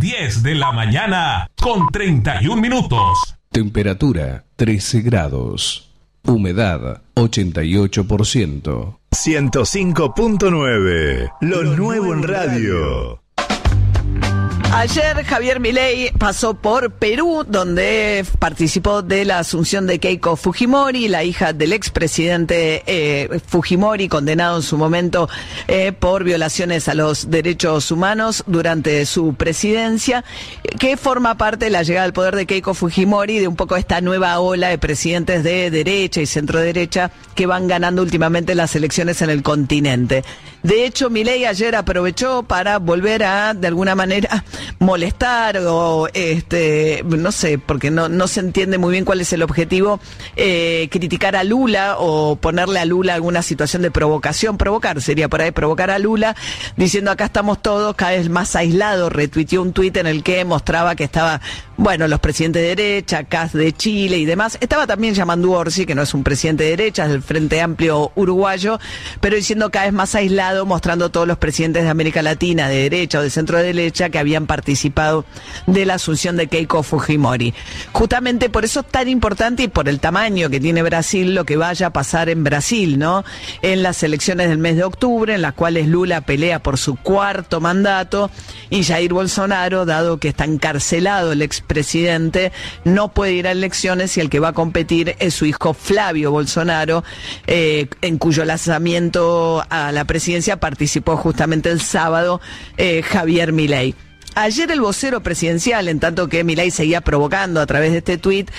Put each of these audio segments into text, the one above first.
10 de la mañana con 31 minutos. Temperatura 13 grados. Humedad 88%. 105.9. Lo nuevo en radio. Ayer Javier Milei pasó por Perú, donde participó de la asunción de Keiko Fujimori, la hija del expresidente Fujimori, condenado en su momento por violaciones a los derechos humanos durante su presidencia, que forma parte de la llegada al poder de Keiko Fujimori, de un poco esta nueva ola de presidentes de derecha y centro derecha que van ganando últimamente las elecciones en el continente. De hecho, Milei ayer aprovechó para volver a, de alguna manera, molestar o, no sé, porque no se entiende muy bien cuál es el objetivo, criticar a Lula o ponerle a Lula alguna situación de provocación, provocar sería por ahí, provocar a Lula, diciendo acá estamos todos cada vez más aislados. Retuiteó un tuit en el que mostraba que estaba, bueno, los presidentes de derecha, Kast de Chile y demás. Estaba también Yamandu Orsi, que no es un presidente de derecha, es del Frente Amplio uruguayo, pero diciendo cada vez más aislado, mostrando todos los presidentes de América Latina, de derecha o de centro derecha, que habían participado de la asunción de Keiko Fujimori. Justamente por eso es tan importante y por el tamaño que tiene Brasil lo que vaya a pasar en Brasil, ¿no? En las elecciones del mes de octubre, en las cuales Lula pelea por su cuarto mandato y Jair Bolsonaro, dado que está encarcelado el expresidente, no puede ir a elecciones y el que va a competir es su hijo Flavio Bolsonaro, en cuyo lanzamiento a la presidencia participó justamente el sábado Javier Milei. Ayer el vocero presidencial, en tanto que Milei seguía provocando a través de este tuit,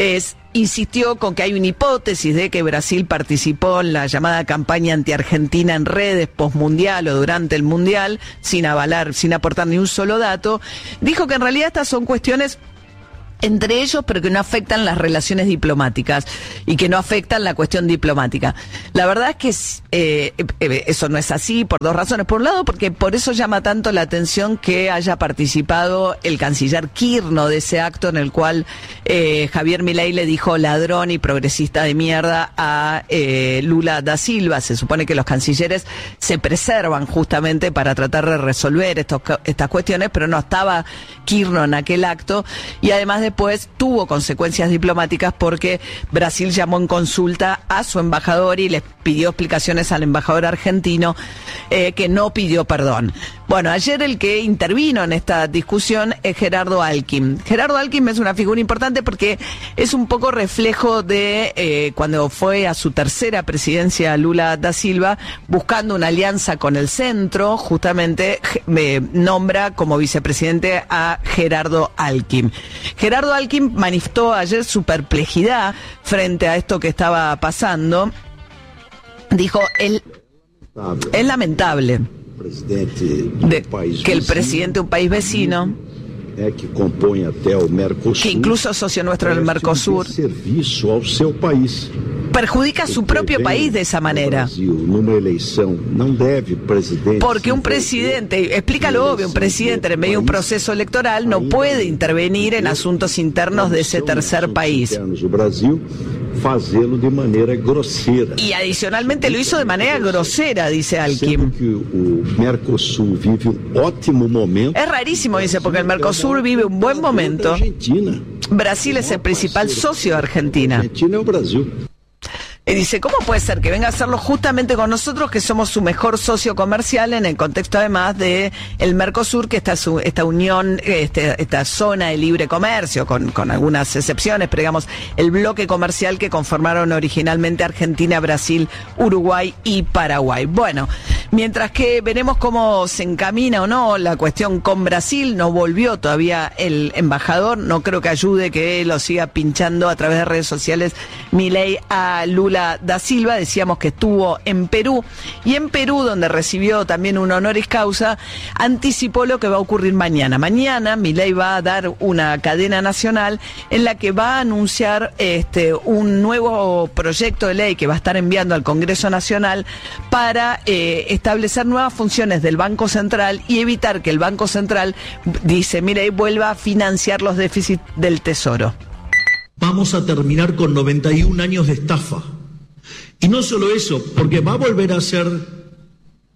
insistió con que hay una hipótesis de que Brasil participó en la llamada campaña anti-argentina en redes postmundial o durante el mundial, sin avalar, sin aportar ni un solo dato. Dijo que en realidad estas son cuestiones entre ellos, pero que no afectan las relaciones diplomáticas y que no afectan la cuestión diplomática. La verdad es que eso no es así por dos razones. Por un lado, porque por eso llama tanto la atención que haya participado el canciller Kirchner de ese acto en el cual Javier Milei le dijo ladrón y progresista de mierda a Lula da Silva. Se supone que los cancilleres se preservan justamente para tratar de resolver estas cuestiones, pero no estaba Kirchner en aquel acto, y además después tuvo consecuencias diplomáticas porque Brasil llamó en consulta a su embajador y les pidió explicaciones al embajador argentino, que no pidió perdón. Bueno, ayer el que intervino en esta discusión es Gerardo Alckmin. Gerardo Alckmin es una figura importante porque es un poco reflejo de cuando fue a su tercera presidencia Lula da Silva, buscando una alianza con el centro, justamente nombra como vicepresidente a Gerardo Alckmin. Gerardo Alckmin manifestó ayer su perplejidad frente a esto que estaba pasando. Dijo, es lamentable que el presidente de un país vecino, que incluso es socio nuestro del Mercosur, perjudica a su propio país de esa manera. Porque un presidente, explica lo obvio, un presidente en medio de un proceso electoral no puede intervenir en asuntos internos de ese tercer país. Y adicionalmente lo hizo de manera grosera, dice Alckmin. Es rarísimo, dice, porque el Mercosur vive un buen momento. Brasil es el principal socio de Argentina. Y dice, ¿cómo puede ser que venga a hacerlo justamente con nosotros, que somos su mejor socio comercial, en el contexto además de el Mercosur, que esta unión, esta zona de libre comercio, con algunas excepciones, pero digamos, el bloque comercial que conformaron originalmente Argentina, Brasil, Uruguay y Paraguay? Bueno, mientras que veremos cómo se encamina o no la cuestión con Brasil, no volvió todavía el embajador, no creo que ayude que lo siga pinchando a través de redes sociales Milei a Lula da Silva. Decíamos que estuvo en Perú, y en Perú, donde recibió también un honoris causa, anticipó lo que va a ocurrir mañana. Mañana Milei va a dar una cadena nacional en la que va a anunciar un nuevo proyecto de ley que va a estar enviando al Congreso Nacional para establecer nuevas funciones del Banco Central y evitar que el Banco Central, dice Milei, vuelva a financiar los déficits del Tesoro. Vamos a terminar con 91 años de estafa. Y no solo eso, porque va a volver a ser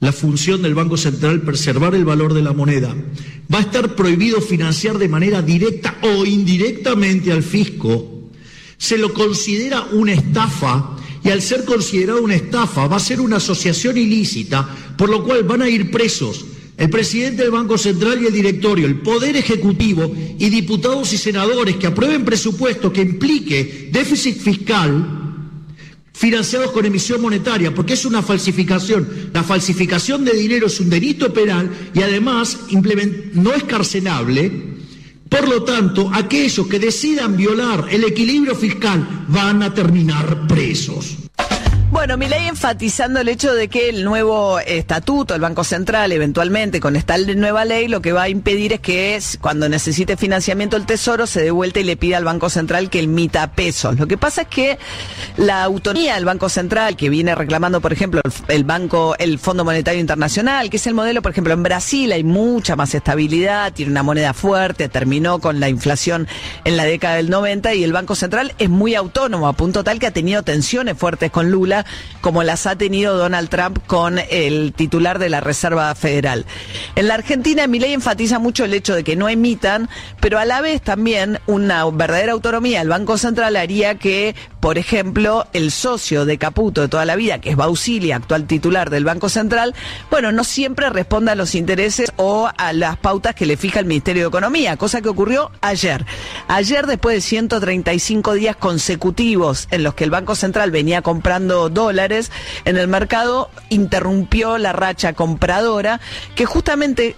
la función del Banco Central preservar el valor de la moneda. Va a estar prohibido financiar de manera directa o indirectamente al fisco. Se lo considera una estafa y al ser considerado una estafa va a ser una asociación ilícita, por lo cual van a ir presos el presidente del Banco Central y el directorio, el Poder Ejecutivo y diputados y senadores que aprueben presupuesto que implique déficit fiscal financiados con emisión monetaria, porque es una falsificación. La falsificación de dinero es un delito penal y además no es carcelable. Por lo tanto, aquellos que decidan violar el equilibrio fiscal van a terminar presos. Bueno, Milei enfatizando el hecho de que el nuevo estatuto del Banco Central, eventualmente con esta nueva ley, lo que va a impedir es que cuando necesite financiamiento el Tesoro se dé vuelta y le pida al Banco Central que emita pesos. Lo que pasa es que la autonomía del Banco Central, que viene reclamando, por ejemplo, el Fondo Monetario Internacional, que es el modelo, por ejemplo, en Brasil hay mucha más estabilidad, tiene una moneda fuerte, terminó con la inflación en la década del 90 y el Banco Central es muy autónomo, a punto tal que ha tenido tensiones fuertes con Lula, como las ha tenido Donald Trump con el titular de la Reserva Federal. En la Argentina, Milei enfatiza mucho el hecho de que no emitan, pero a la vez también una verdadera autonomía del Banco Central haría que, por ejemplo, el socio de Caputo de toda la vida, que es Bausili, actual titular del Banco Central, bueno, no siempre responda a los intereses o a las pautas que le fija el Ministerio de Economía, cosa que ocurrió ayer. Ayer, después de 135 días consecutivos en los que el Banco Central venía comprando dólares en el mercado, interrumpió la racha compradora que justamente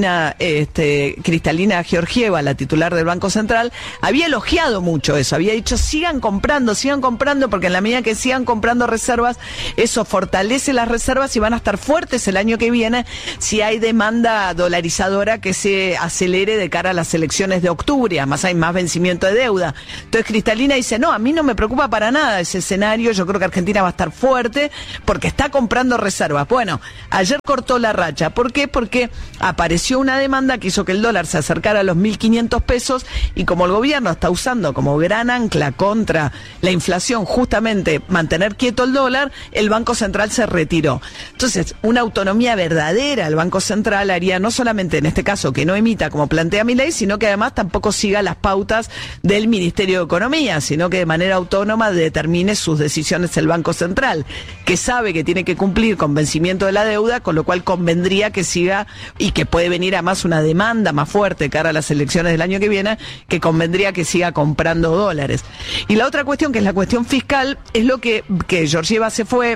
Kristalina Georgieva, la titular del Banco Central, había elogiado mucho eso, había dicho sigan comprando porque en la medida que sigan comprando reservas, eso fortalece las reservas y van a estar fuertes el año que viene si hay demanda dolarizadora que se acelere de cara a las elecciones de octubre, además hay más vencimiento de deuda. Entonces Kristalina dice, no, a mí no me preocupa para nada ese escenario, yo creo que Argentina va a estar fuerte porque está comprando reservas. Bueno, ayer cortó la racha. ¿Por qué? Porque apareció una demanda que hizo que el dólar se acercara a los 1.500 pesos y como el gobierno está usando como gran ancla contra la inflación justamente mantener quieto el dólar, el Banco Central se retiró. Entonces, una autonomía verdadera el Banco Central haría no solamente en este caso que no emita como plantea Milei, sino que además tampoco siga las pautas del Ministerio de Economía, sino que de manera autónoma determine sus decisiones el Banco Central, que sabe que tiene que cumplir con vencimiento de la deuda, con lo cual convendría que siga, y que puede venir además una demanda más fuerte cara a las elecciones del año que viene, que convendría que siga comprando dólares. Y la otra cuestión, que es la cuestión fiscal, es lo que Georgieva se fue.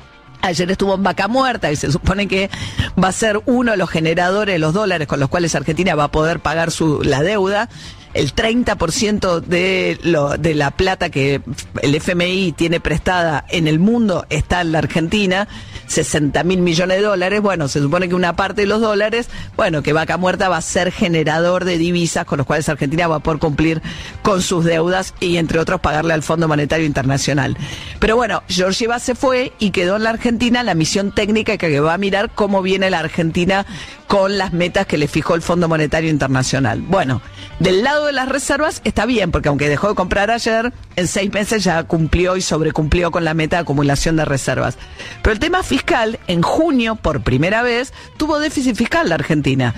Ayer estuvo en Vaca Muerta y se supone que va a ser uno de los generadores de los dólares con los cuales Argentina va a poder pagar la deuda. El 30% de la plata que el FMI tiene prestada en el mundo está en la Argentina, 60.000 millones de dólares. Bueno, se supone que una parte de los dólares, bueno, que Vaca Muerta va a ser generador de divisas con los cuales Argentina va a poder cumplir con sus deudas y, entre otros, pagarle al Fondo Monetario Internacional. Pero bueno, Georgieva se fue y quedó en la Argentina la misión técnica que va a mirar cómo viene la Argentina con las metas que le fijó el Fondo Monetario Internacional. Bueno, del lado de las reservas está bien, porque aunque dejó de comprar ayer, en 6 meses ya cumplió y sobrecumplió con la meta de acumulación de reservas. Pero el tema fiscal, en junio, por primera vez, tuvo déficit fiscal la Argentina.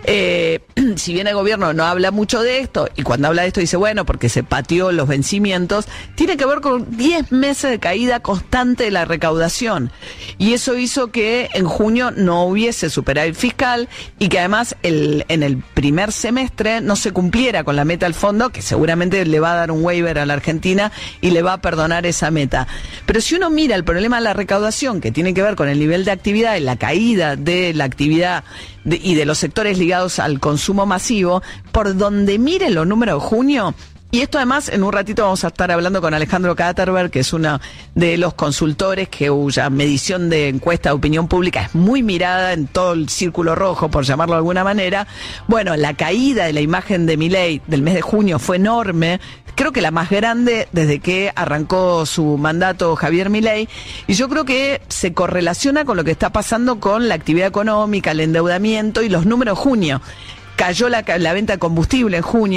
Si bien el gobierno no habla mucho de esto, y cuando habla de esto dice, bueno, porque se pateó los vencimientos, tiene que ver con 10 meses de caída constante de la recaudación. Y eso hizo que en junio no hubiese superávit fiscal y que además en el primer semestre no se cumpliera con la meta del fondo, que seguramente le va a dar un waiver a la Argentina y le va a perdonar esa meta. Pero si uno mira el problema de la recaudación, que tiene que ver con el nivel de actividad y la caída de la actividad y de los sectores ligados al consumo masivo, por donde mire los números de junio, y esto además en un ratito vamos a estar hablando con Alejandro Katterberg, que es uno de los consultores cuya medición de encuesta de opinión pública es muy mirada en todo el círculo rojo, por llamarlo de alguna manera. Bueno, la caída de la imagen de Milei del mes de junio fue enorme, creo que la más grande desde que arrancó su mandato Javier Milei, y yo creo que se correlaciona con lo que está pasando con la actividad económica, el endeudamiento y los números de junio. Cayó la venta de combustible en junio,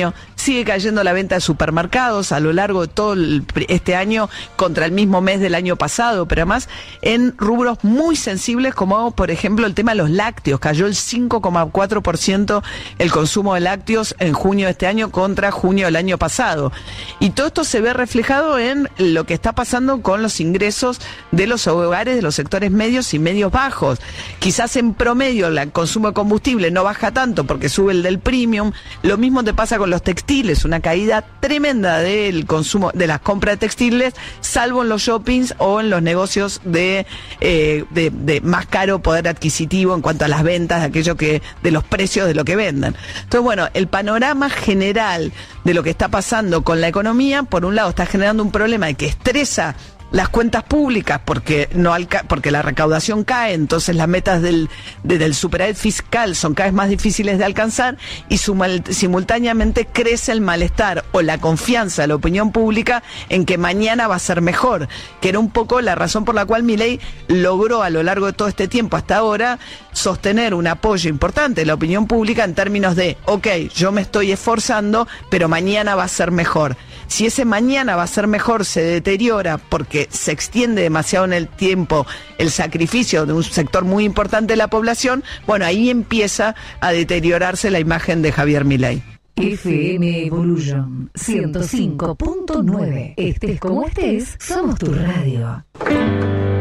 Sigue cayendo la venta de supermercados a lo largo de todo este año contra el mismo mes del año pasado, pero además en rubros muy sensibles como por ejemplo el tema de los lácteos. Cayó el 5,4% el consumo de lácteos en junio de este año contra junio del año pasado. Y todo esto se ve reflejado en lo que está pasando con los ingresos de los hogares de los sectores medios y medios bajos. Quizás en promedio el consumo de combustible no baja tanto porque sube el del premium. Lo mismo te pasa con los textiles, una caída tremenda del consumo, de las compras de textiles, salvo en los shoppings o en los negocios de más caro poder adquisitivo en cuanto a las ventas de aquello de los precios de lo que venden. Entonces, bueno, el panorama general de lo que está pasando con la economía, por un lado está generando un problema de que estresa las cuentas públicas porque la recaudación cae, entonces las metas del superávit fiscal son cada vez más difíciles de alcanzar y simultáneamente crece el malestar o la confianza de la opinión pública en que mañana va a ser mejor, que era un poco la razón por la cual Milei logró a lo largo de todo este tiempo hasta ahora sostener un apoyo importante de la opinión pública en términos de, ok, yo me estoy esforzando, pero mañana va a ser mejor. Si ese mañana va a ser mejor se deteriora porque se extiende demasiado en el tiempo el sacrificio de un sector muy importante de la población, bueno, ahí empieza a deteriorarse la imagen de Javier Milei. FM Evolution 105.9. Estés como estés, somos tu radio.